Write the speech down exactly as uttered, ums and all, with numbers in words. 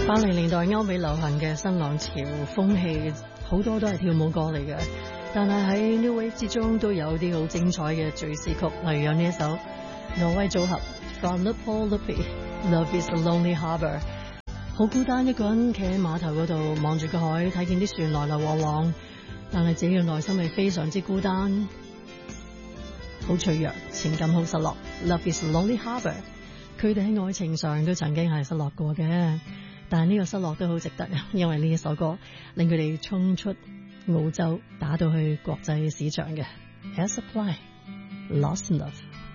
八零年代歐美流行嘅新浪潮風氣，好多都係跳舞歌嚟嘅，但係喺 New Wave 之中都有啲好精彩嘅敘事曲，例如有呢一首挪威組合 From Lupol Luppi，Love Is a Lonely Harbour， 好孤單一個人企喺碼頭嗰度望住個海，睇見啲船來來往往，但係自己嘅內心係非常之孤單，好脆弱，情感好失落。Love Is a Lonely Harbour， 佢哋喺愛情上都曾經係失落過嘅。但係呢個失落都好值得，因為呢一首歌令佢哋衝出澳洲，打到去國際市場嘅。Air Supply Lost Love。